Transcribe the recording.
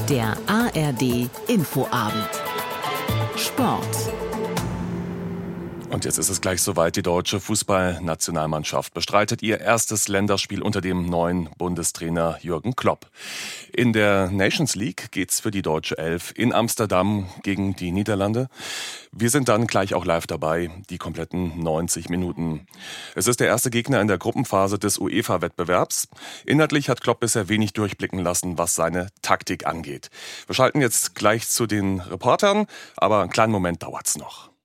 Der ARD Infoabend. Sport. Und jetzt ist es gleich soweit. Die deutsche Fußballnationalmannschaft bestreitet ihr erstes Länderspiel unter dem neuen Bundestrainer Jürgen Klopp. In der Nations League geht's für die deutsche Elf in Amsterdam gegen die Niederlande. Wir sind dann gleich auch live dabei, die kompletten 90 Minuten. Es ist der erste Gegner in der Gruppenphase des UEFA-Wettbewerbs. Inhaltlich hat Klopp bisher wenig durchblicken lassen, was seine Taktik angeht. Wir schalten jetzt gleich zu den Reportern, aber einen kleinen Moment dauert's noch.